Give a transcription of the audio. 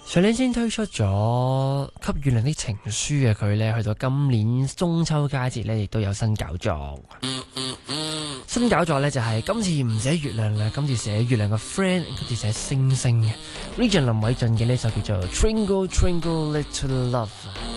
上年先推出咗《給月亮的情書》嘅佢呢，去到今年中秋佳節呢，亦都有新搞作。新搞作呢，就係今次唔寫月亮啦，今次寫月亮嘅 friend， 今次寫星星嘅。Region 林偉俊嘅呢首叫做《Twinkle Twinkle Little Love》。